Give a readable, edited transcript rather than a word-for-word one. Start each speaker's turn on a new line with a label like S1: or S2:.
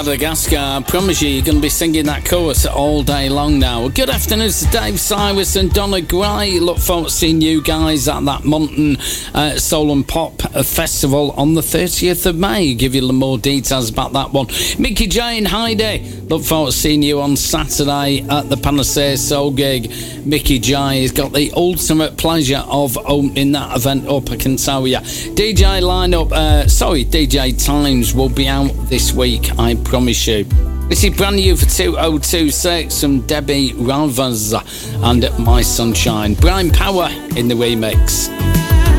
S1: Madagascar, I promise you're going to be singing that chorus all day long now. Good afternoon to Dave Cyrus and Donna Gray. Look forward to seeing you guys at that Monton Soul and Pop Festival on the 30th of May. Give you more details about that one. Mickey J and Heidi, look forward to seeing you on Saturday at the Panacea Soul gig. Mickey J has got the ultimate pleasure of opening that event up, I can tell you. DJ Times will be out this week, I promise you. This is brand new for 2026 from Debbie Ravaz and My Sunshine. Brian Power in the remix.